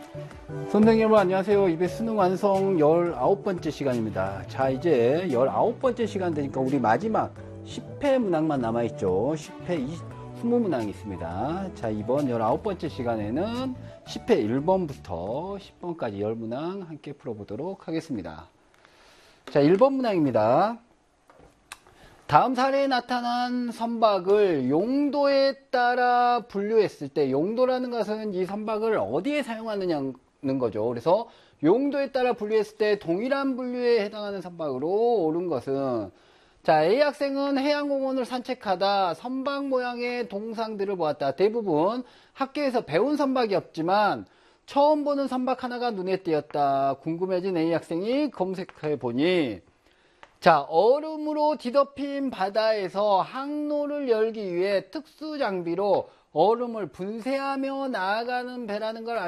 선생님 여러분 안녕하세요. 이번 수능 완성 19번째 시간입니다. 자, 이제 19번째 시간 되니까 우리 마지막 10회 문항만 남아있죠. 10회 20문항이 있습니다. 자, 이번 19번째 시간에는 10회 1번부터 10번까지 10문항 함께 풀어보도록 하겠습니다. 자, 1번 문항입니다. 다음 사례에 나타난 선박을 용도에 따라 분류했을 때, 용도라는 것은 이 선박을 어디에 사용하느냐는 거죠. 그래서 용도에 따라 분류했을 때 동일한 분류에 해당하는 선박으로 옳은 것은, 자, A 학생은 해양공원을 산책하다 선박 모양의 동상들을 보았다. 대부분 학교에서 배운 선박이 없지만 처음 보는 선박 하나가 눈에 띄었다. 궁금해진 A 학생이 검색해 보니, 자, 얼음으로 뒤덮인 바다에서 항로를 열기 위해 특수 장비로 얼음을 분쇄하며 나아가는 배라는 걸